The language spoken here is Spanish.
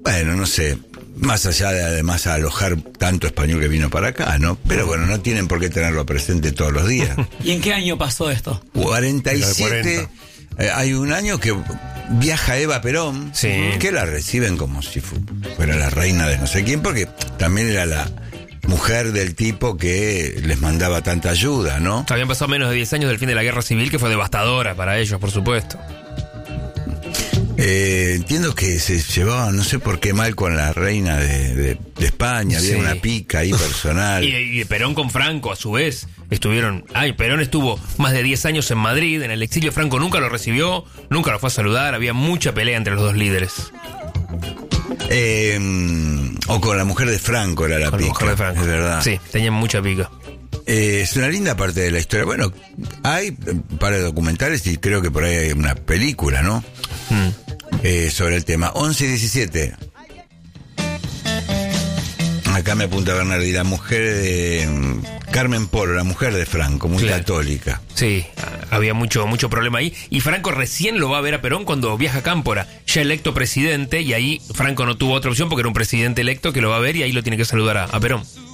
Bueno, no sé, más allá de además alojar tanto español que vino para acá, ¿no? Pero bueno, no tienen por qué tenerlo presente todos los días. ¿Y en qué año pasó esto? 47. Hay un año que viaja Eva Perón, Sí. que la reciben como si fuera la reina de no sé quién, porque también era la mujer del tipo que les mandaba tanta ayuda, ¿no? Habían pasado menos de 10 años del fin de la Guerra Civil, que fue devastadora para ellos, por supuesto. Entiendo que se llevaban, no sé por qué mal con la reina de España, había Sí. una pica ahí personal. Y Perón con Franco, a su vez, estuvieron... Perón estuvo más de 10 años en Madrid, en el exilio. Franco nunca lo recibió, nunca lo fue a saludar, había mucha pelea entre los dos líderes. O con la mujer de Franco era la Con la pica, mujer de Franco. es verdad. Sí, tenían mucha pica. Es una linda parte de la historia. Bueno, hay un par de documentales y creo que por ahí hay una película, ¿no? Sobre el tema. 11 y 17. Acá me apunta Bernardi, la mujer de Carmen Polo, la mujer de Franco, muy Claro. católica. Sí, había mucho problema ahí. Y Franco recién lo va a ver a Perón cuando viaja a Cámpora, ya electo presidente, y ahí Franco no tuvo otra opción porque era un presidente electo que lo va a ver y ahí lo tiene que saludar a Perón.